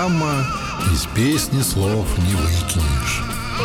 программа «Из песни слов не выкинешь».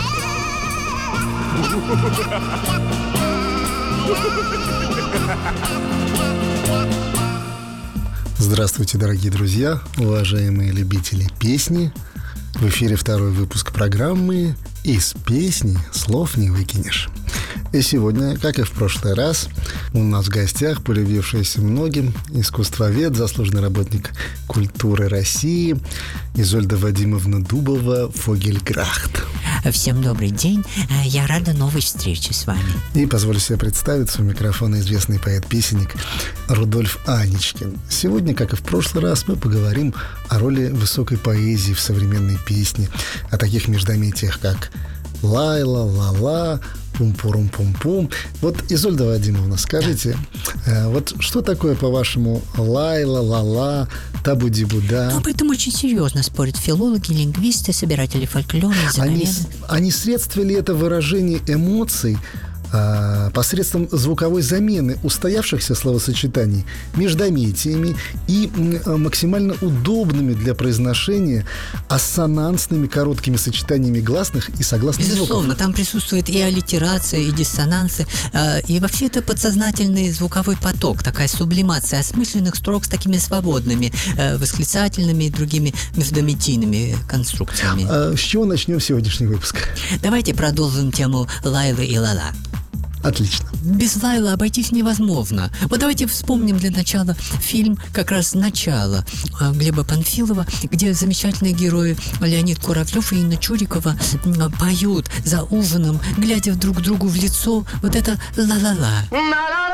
Здравствуйте, дорогие друзья, уважаемые любители песни. В эфире второй выпуск программы «Из песни слов не выкинешь». И сегодня, как и в прошлый раз, у нас в гостях полюбившийся многим искусствовед, заслуженный работник культуры России Изольда Вадимовна Дубова-Фогельграхт. Всем добрый день, я рада новой встрече с вами. И позволю себе представиться, у микрофона известный поэт-песенник Рудольф Аничкин. Сегодня, как и в прошлый раз, мы поговорим о роли высокой поэзии в современной песне, о таких междометиях, как «Лайла», «Ла-ла», «Пум-пурум-пум-пум». Вот, Изольда Вадимовна, скажите, вот что такое, по-вашему, «Лайла», «Ла-ла», «Табу-ди-буда»? Об этом очень серьезно спорят филологи, лингвисты, собиратели фольклора, языковеды. Они средства ли это выражение эмоций посредством звуковой замены устоявшихся словосочетаний междометиями и максимально удобными для произношения ассонансными короткими сочетаниями гласных и согласных звуков? Безусловно, там присутствует и аллитерация, и диссонансы, и вообще это подсознательный звуковой поток, такая сублимация осмысленных строк с такими свободными восклицательными и другими междометийными конструкциями. С чего начнем сегодняшний выпуск? Давайте продолжим тему «Лайлы» и «Ла-ла». Отлично. Без Лайлы обойтись невозможно. Вот давайте вспомним для начала фильм как раз «Начало» Глеба Панфилова, где замечательные герои Леонид Куравлев и Инна Чурикова поют за ужином, глядя друг другу в лицо вот это «ла-ла-ла».